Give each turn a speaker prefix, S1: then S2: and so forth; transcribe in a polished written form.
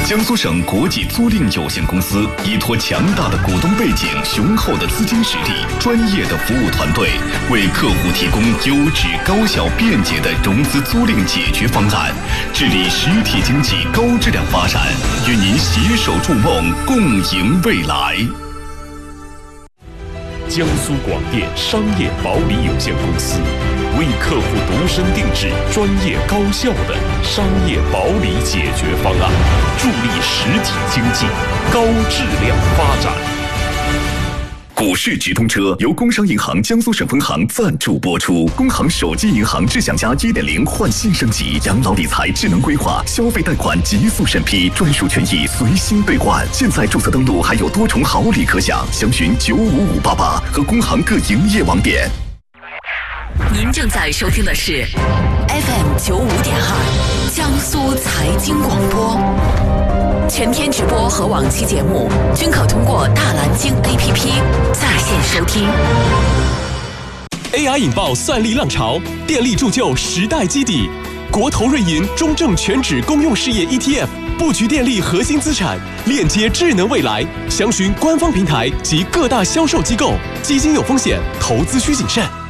S1: 江苏省国际租赁有限公司依托强大的股东背景、雄厚的资金实力、专业的服务团队，为客户提供优质、高效、便捷的融资租赁解决方案，致力实体经济高质量发展，与您携手筑梦，共赢未来。
S2: 江苏广电商业保理有限公司为客户度身定制、专业高效的商业保理解决方案，助力实体经济高质量发展。
S1: 股市直通车由工商银行江苏省分行赞助播出。工行手机银行智享家 1.0 换新升级，养老理财智能规划，消费贷款极速审批，专属权益随心兑换。现在注册登录还有多重好礼可享，详询95588和工行各营业网点。
S3: 您正在收听的是 FM95.2 江苏财经广播。全天直播和往期节目均可通过大蓝鲸 APP 在线收听。
S4: AI 引爆算力浪潮，电力铸就时代基底。国投瑞银中证全指公用事业 ETF 布局电力核心资产，链接智能未来。详询官方平台及各大销售机构。基金有风险，投资需谨慎。